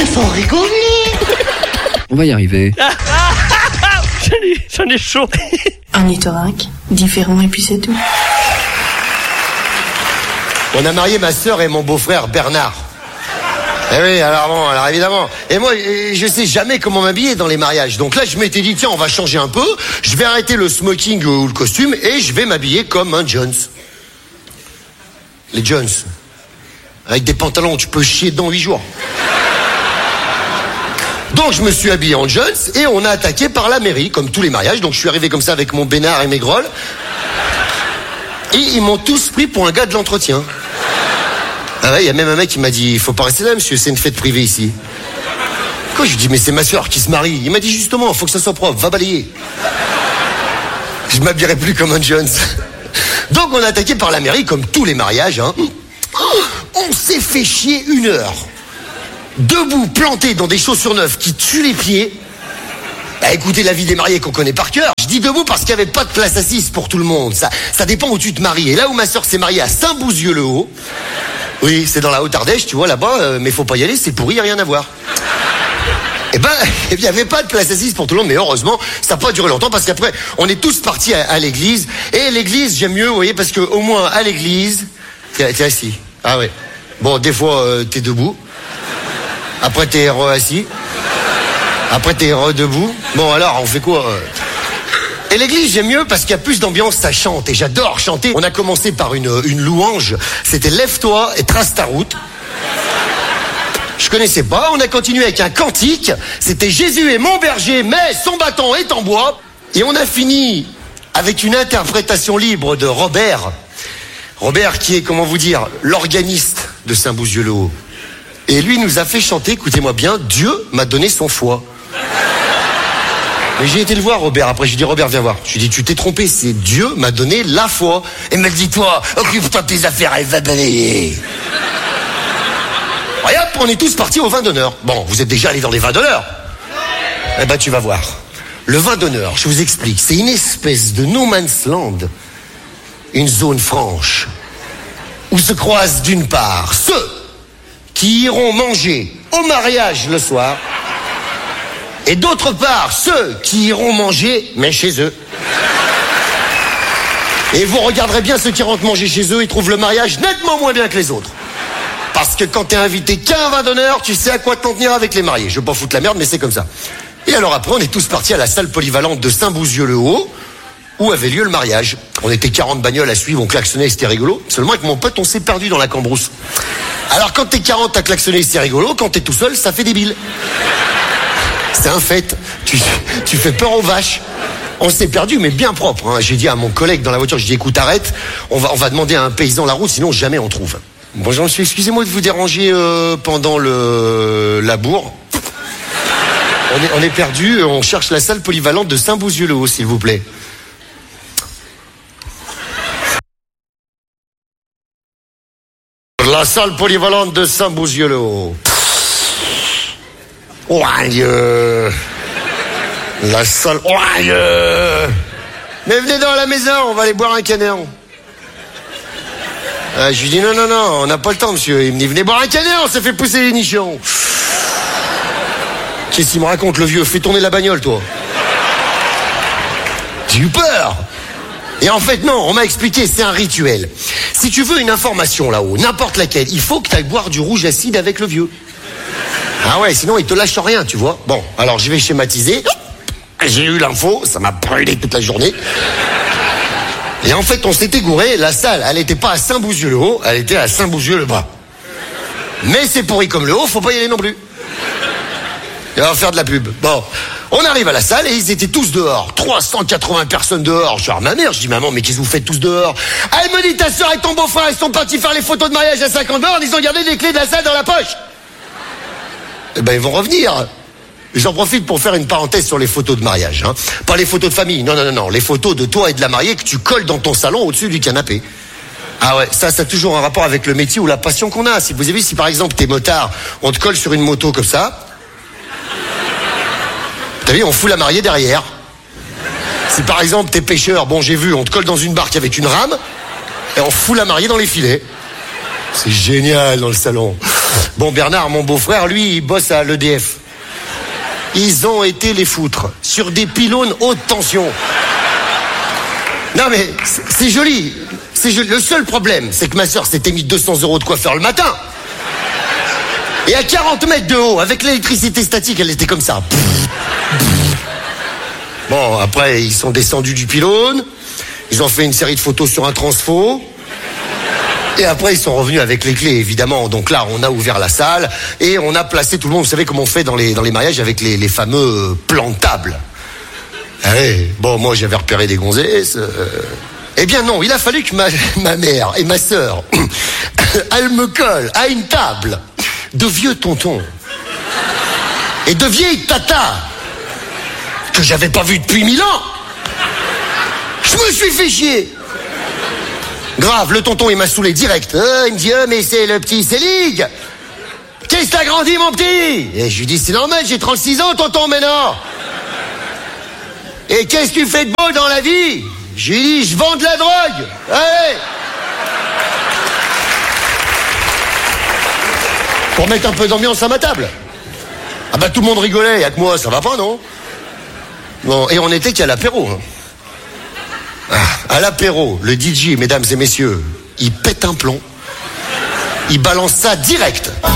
faut rigoler. On va y arriver. J'en ai chaud. Un orthorynque, différent et puis c'est tout. On a marié ma sœur et mon beau-frère Bernard. Eh oui, alors évidemment. Et moi, je sais jamais comment m'habiller dans les mariages. Donc là, je m'étais dit, tiens, on va changer un peu. Je vais arrêter le smoking ou le costume et je vais m'habiller comme un Jones. Les Jones. Avec des pantalons, tu peux chier dans 8 jours. Donc je me suis habillé en Jones et on a attaqué par la mairie, comme tous les mariages. Donc je suis arrivé comme ça avec mon bénard et mes grolles. Et ils m'ont tous pris pour un gars de l'entretien. Ah ouais, il y a même un mec qui m'a dit, il faut pas rester là, monsieur, c'est une fête privée ici. Quoi, je lui dis, mais c'est ma soeur qui se marie. Il m'a dit, justement, faut que ça soit propre, va balayer. Je m'habillerai plus comme un Jones. Donc on a attaqué par la mairie, comme tous les mariages, hein. On s'est fait chier 1 heure. Debout, planté dans des chaussures neuves qui tuent les pieds. Bah, écoutez la vie des mariés qu'on connaît par cœur. Je dis debout parce qu'il n'y avait pas de place assise pour tout le monde. Ça dépend où tu te maries. Et là où ma soeur s'est mariée à Saint-Bouzieux-le-Haut, oui, c'est dans la Haute-Ardèche, tu vois, là-bas, mais faut pas y aller, c'est pourri, y a rien à voir. Eh ben, il n'y avait pas de place assise pour tout le monde, mais heureusement, ça n'a pas duré longtemps, parce qu'après, on est tous partis à l'église. Et l'église, j'aime mieux, vous voyez, parce que au moins, à l'église, t'es assis. Ah ouais. Bon, des fois, t'es debout. Après, t'es assis. Après, t'es debout. Bon, alors, on fait quoi Et l'église, j'aime mieux parce qu'il y a plus d'ambiance, ça chante. Et j'adore chanter. On a commencé par une louange. C'était Lève-toi et trace ta route. Je connaissais pas. On a continué avec un cantique. C'était Jésus est mon berger, mais son bâton est en bois. Et on a fini avec une interprétation libre de Robert. Robert qui est, comment vous dire, l'organiste de Saint-Bouzieux-le-Haut. Et lui nous a fait chanter, écoutez-moi bien, Dieu m'a donné son foie. Mais j'ai été le voir, Robert. Après, j'ai dit, Robert, viens voir. Je lui ai dit, tu t'es trompé, c'est Dieu m'a donné la foi. Et me dit, toi, occupe-toi de tes affaires, elle va balayer. Et hop, on est tous partis au vin d'honneur. Bon, vous êtes déjà allés dans les vins d'honneur? Eh ben, tu vas voir. Le vin d'honneur, je vous explique, c'est une espèce de no man's land. Une zone franche. Où se croisent d'une part ceux qui iront manger au mariage le soir. Et d'autre part, ceux qui iront manger, mais chez eux. Et vous regarderez bien ceux qui rentrent manger chez eux, ils trouvent le mariage nettement moins bien que les autres. Parce que quand t'es invité qu'à un vin d'honneur, tu sais à quoi t'en tenir avec les mariés. Je veux pas foutre la merde, mais c'est comme ça. Et alors après, on est tous partis à la salle polyvalente de Saint-Bouzieux-le-Haut, où avait lieu le mariage. On était 40 bagnoles à suivre, on klaxonnait, c'était rigolo. Seulement avec mon pote, on s'est perdu dans la cambrousse. Alors quand t'es 40 à klaxonner, c'est rigolo. Quand t'es tout seul, ça fait débile. C'est un fait. Tu fais peur aux vaches. On s'est perdu, mais bien propre. Hein. J'ai dit à mon collègue dans la voiture, j'ai dit, écoute, arrête. On va demander à un paysan la route, sinon jamais on trouve. Bonjour monsieur, excusez-moi de vous déranger pendant la bourre. On est perdu, on cherche la salle polyvalente de Saint-Bouzieux-le-Haut, s'il vous plaît. La salle polyvalente de Saint-Bouzieux-le-Haut. Oh Dieu. La salle. Oh Dieu. Mais venez dans la maison, on va aller boire un canard. Je lui dis non, on n'a pas le temps, monsieur. Il me dit venez boire un canard, on s'est fait pousser les nichons. Qu'est-ce qu'il me raconte, le vieux? Fais tourner la bagnole, toi. J'ai eu peur. Et en fait, non, on m'a expliqué, c'est un rituel. Si tu veux une information là-haut, n'importe laquelle, il faut que tu ailles boire du rouge acide avec le vieux. Ah ouais, sinon il te lâche rien, tu vois. Bon, alors je vais schématiser. J'ai eu l'info, ça m'a brûlé toute la journée. Et en fait, on s'était gouré, la salle, elle n'était pas à Saint-Bouzieux-le-Haut, elle était à Saint-Bouzieux-le-Bas. Mais c'est pourri comme le haut, faut pas y aller non plus. Et on va faire de la pub. Bon, on arrive à la salle et ils étaient tous dehors. 380 personnes dehors. Je dis à ma mère, je dis maman, mais qu'est-ce que vous faites tous dehors? Elle me dit ta soeur et ton beau-frère, ils sont partis faire les photos de mariage à 50 bornes, ils ont gardé les clés de la salle dans la poche. Eh ben ils vont revenir. J'en profite pour faire une parenthèse sur les photos de mariage. Hein. Pas les photos de famille, non. Les photos de toi et de la mariée que tu colles dans ton salon au-dessus du canapé. Ah ouais, ça a toujours un rapport avec le métier ou la passion qu'on a. Si vous avez vu, si par exemple t'es motard, on te colle sur une moto comme ça. T'as vu, on fout la mariée derrière. Si par exemple t'es pêcheur, bon j'ai vu, on te colle dans une barque avec une rame et on fout la mariée dans les filets. C'est génial dans le salon. Bon, Bernard, mon beau-frère, lui, il bosse à l'EDF. Ils ont été les foutre sur des pylônes haute tension. Non mais, c'est joli. C'est joli. Le seul problème, c'est que ma soeur s'était mis 200 € de coiffeur le matin. Et à 40 mètres de haut, avec l'électricité statique, elle était comme ça. Bon, après, ils sont descendus du pylône. Ils ont fait une série de photos sur un transfo. Et après, ils sont revenus avec les clés, évidemment. Donc là, on a ouvert la salle et on a placé tout le monde. Vous savez comment on fait dans les mariages avec les fameux plans de table. Allez, bon, moi, j'avais repéré des gonzesses. Eh bien non, il a fallu que ma mère et ma sœur, elles me collent à une table de vieux tontons et de vieilles tatas que j'avais pas vu depuis 1000 ans. Je me suis fait chier. Grave, le tonton, il m'a saoulé direct. Il me dit, mais c'est le petit Célig. Qu'est-ce que t'as grandi, mon petit? Et je lui dis, c'est normal, j'ai 36 ans, tonton, maintenant. Et qu'est-ce que tu fais de beau dans la vie? Je lui dis, je vends de la drogue. Allez. Pour mettre un peu d'ambiance à ma table. Ah bah tout le monde rigolait, y'a que moi, ça va pas, non? Bon, et on était qu'à l'apéro. À l'apéro, le DJ, mesdames et messieurs, il pète un plomb. Il balance ça direct.